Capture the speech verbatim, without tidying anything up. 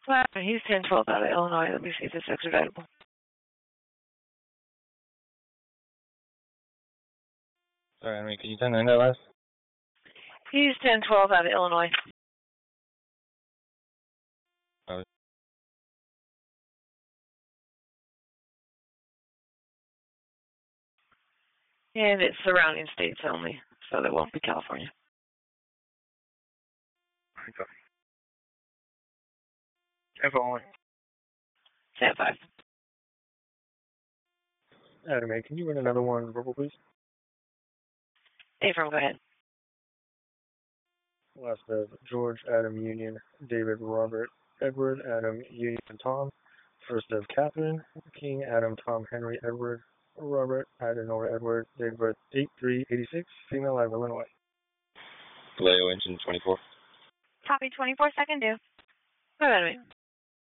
Well, he's ten twelve out of Illinois. Let me see if it's extraditable. Sorry, Henry, can you send in that last? He's ten twelve out of Illinois. Oh. And it's surrounding states only, so there won't be California. Okay. F only. Stand five. Adam, can you run another one verbal, please? Abram, go ahead. Last of George, Adam, Union, David, Robert, Edward, Adam, Union, Tom. First of Catherine, King, Adam, Tom, Henry, Edward, Robert, Adenora, Edward, date of birth eight three eighty-six, female, out of Illinois. Vallejo engine twenty-four. Copy twenty-four, second due. Go ahead, mate.